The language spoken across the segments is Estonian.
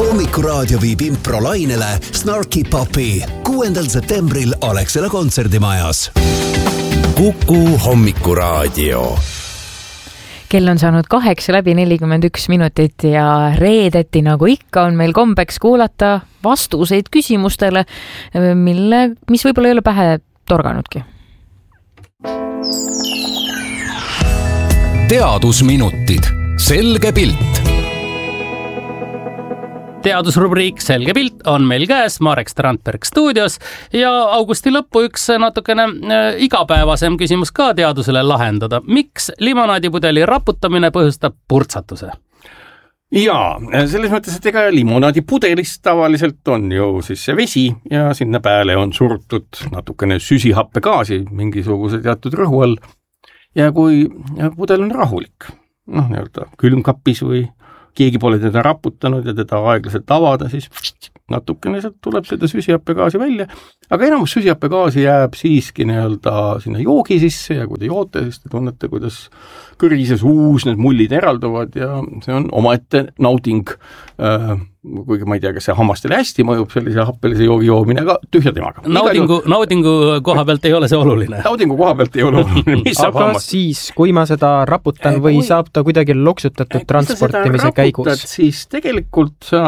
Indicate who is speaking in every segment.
Speaker 1: Hommikuraadio viib improlainele Snarky Puppy 6. septembril Alexela kontserdimajas. Kuku Hommikuraadio.
Speaker 2: Kell on saanud 8:41 ja reedeti nagu ikka on meil kombeks kuulata vastuseid küsimustele, mis võib-olla ei ole pähe torganudki.
Speaker 1: Teadusminutid. Selge pilt.
Speaker 3: Teadusrubriik Selge pilt on meil käes, Marek Strandberg stuudios ja augusti lõppu üks natukene igapäevasem küsimus ka teadusele lahendada. Miks limonaadipudeli raputamine põhjustab purtsatuse?
Speaker 4: Jaa, selles mõttes, et ega limonaadipudelist tavaliselt on ju siis see vesi ja sinna pääle on surutud natukene süsihappegaasi mingisuguse teatud rõhu all. Ja kui pudel on rahulik, külmkapis või keegi pole teda raputanud ja teda aeglaselt avada, siis natukene sealt tuleb seda süsihappegaasi välja, aga enamus süsihappegaasi jääb siiski sinna joogi sisse ja kui te joote, siis te tunnete, kuidas kõrise suus need mullid eralduvad ja see on omaette nauding, kuigi ma ei tea, kas see hammastele hästi mõjub sellise happelise joogi joomine, aga tühja temaga.
Speaker 3: Naudingu koha pealt ei ole see oluline.
Speaker 4: Naudingu koha pealt ei ole oluline.
Speaker 5: Aga siis, kui ma seda raputan või saab ta kuidagi loksutatud transportimise käigus?
Speaker 4: Siis tegelikult sa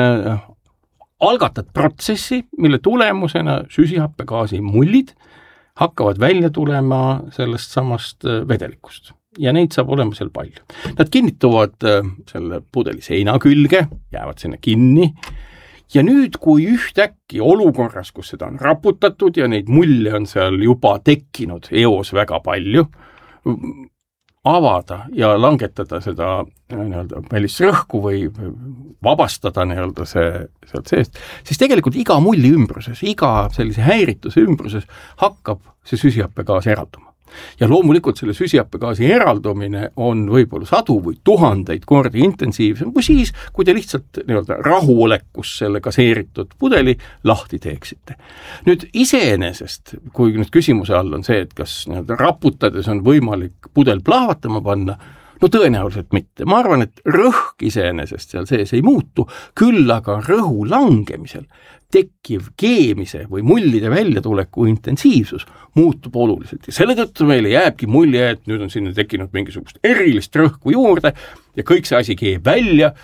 Speaker 4: algatad protsessi, mille tulemusena süsihappegaasi mullid hakkavad välja tulema sellest samast vedelikust. Ja neid saab olema seal palju. Nad kinnituvad selle pudeli seina külge, jäävad sinna kinni ja nüüd, kui ühtäkki olukorras, kus seda on raputatud ja neid mulle on seal juba tekkinud eos väga palju, avada ja langetada seda välist rõhku või vabastada see sealt seest, siis tegelikult iga mulli ümbruses, iga sellise häirituse ümbruses hakkab see süsihappegaas eralduma. Ja loomulikult selle süsihappegaasi eraldumine on võib-olla 100 või 1000 kordi intensiivsem kui siis, kui te lihtsalt rahuolekus selle gaseeritud pudeli lahti teeksite. Nüüd iseenesest, kui nüüd küsimuse all on see, et kas raputades on võimalik pudel plahvatama panna, no tõenäoliselt mitte. Ma arvan, et rõhk iseenesest seal sees ei muutu, küll aga rõhu langemisel tekkiv keemise või mullide väljatuleku intensiivsus muutub oluliselt. Ja selle tõttu meile jääbki mulje, et nüüd on sinna tekkinud mingisugust erilist rõhku juurde ja kõik see asi keeb välja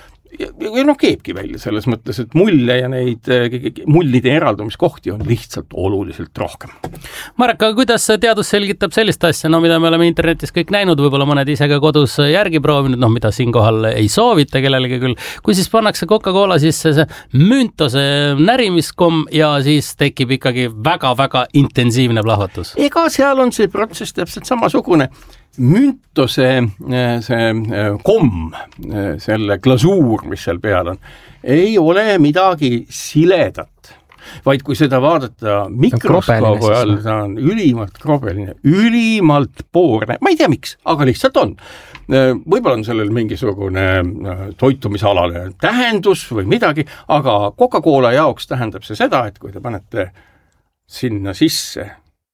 Speaker 4: ja keebki välja selles mõttes, et mulle ja neid mullide eraldumiskohti on lihtsalt oluliselt rohkem.
Speaker 3: Marek, aga kuidas teadus selgitab sellist asja, mida me oleme internetis kõik näinud, võib-olla mõned ise ka kodus järgi proovinud, mida siinkohal ei soovita kellelegi küll, kui siis pannakse Coca-Cola sisse see müntose närimiskomm ja siis tekib ikkagi väga-väga intensiivne plahvatus.
Speaker 4: Ega seal on see protsess täpselt samasugune. Müntose see komm, selle glasuur, mis seal peal on, ei ole midagi siledat, vaid kui seda vaadata mikroskoobi all, see on ülimalt krobeline, ülimalt poorne, ma ei tea miks, aga lihtsalt on. Võib-olla on sellel mingisugune toitumisalale tähendus või midagi, aga Coca-Cola jaoks tähendab see seda, et kui te panete sinna sisse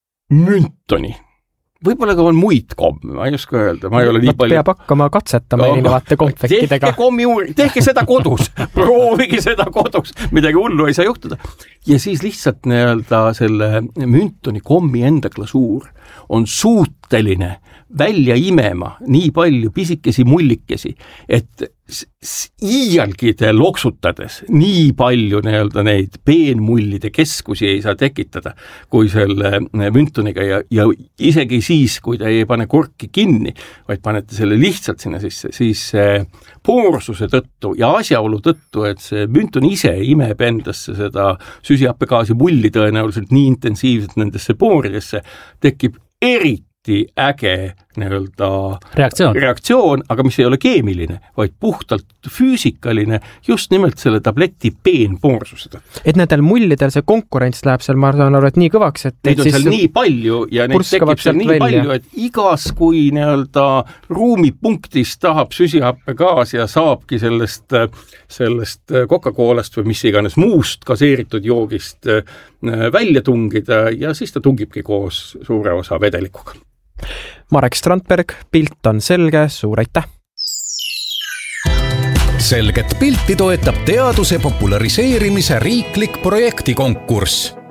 Speaker 4: müntoni, võib-olla ka on muid komme, ma ei oska öelda, ma ei ole nii palju.
Speaker 5: Peab hakkama katsetama erinevate konfektidega.
Speaker 4: Tehke seda kodus, proovige seda kodus, midagi hullu ei saa juhtuda. Ja siis lihtsalt selle müntoni kommi enda glasuur on suuteline välja imema nii palju pisikesi mullikesi, et iialgi te loksutades nii palju neid peenmullide keskusi ei saa tekitada kui selle müntoniga ja isegi siis, kui te ei pane korki kinni, vaid panete selle lihtsalt sinna sisse, siis poorsuse tõttu ja asjaolu tõttu, et see münton ise imeb endasse seda süsihappegaasi mulli tõenäoliselt nii intensiivselt nendesse pooridesse, tekib eriti äge reaktsioon, aga mis ei ole keemiline, vaid puhtalt füüsikaline, just nimelt selle tableti peenpoorsused.
Speaker 5: Et nendel mullidel see konkurents läheb seal, ma saan aru, et nii kõvaks, et
Speaker 4: neid on seal nii palju ja neid tekib seal nii palju, et igas kui ruumipunktis tahab süsihappegaas ja saabki sellest Coca-Colast või mis iganes muust gaseeritud joogist välja tungida ja siis ta tungibki koos suure osa vedelikuga.
Speaker 5: Marek Strandberg, pilt on selge, suur aitäh!
Speaker 1: Selget pilti toetab teaduse populariseerimise riiklik projektikonkurss.